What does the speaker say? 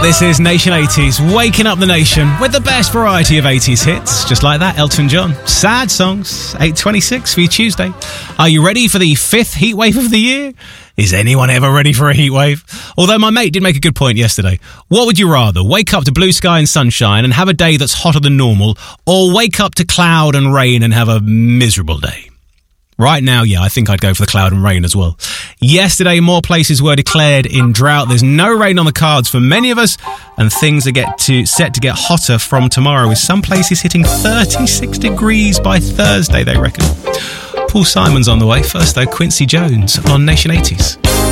This is Nation 80s, waking up the nation with the best variety of 80s hits. Just like that, Elton John. Sad songs, 8:26 for your Tuesday. Are you ready for the 5th heatwave of the year? Is anyone ever ready for a heatwave? Although my mate did make a good point yesterday. What would you rather, wake up to blue sky and sunshine and have a day that's hotter than normal, or wake up to cloud and rain and have a miserable day? Right now, yeah, I think I'd go for the cloud and rain as well. Yesterday, more places were declared in drought. There's no rain on the cards for many of us, and things are set to get hotter from tomorrow, with some places hitting 36 degrees by Thursday, they reckon. Paul Simon's on the way. First, though, Quincy Jones on Nation 80s.